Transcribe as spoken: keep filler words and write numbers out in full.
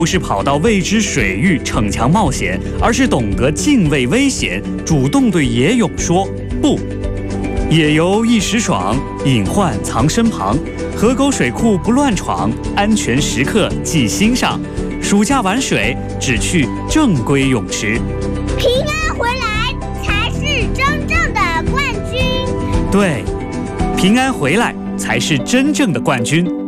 不是跑到未知水域逞强冒险，而是懂得敬畏危险，主动对野勇说不。野游一时爽，隐患藏身旁。河沟水库不乱闯，安全时刻记心上。暑假玩水，只去正规泳池。 平安回来才是真正的冠军。 对，平安回来才是真正的冠军。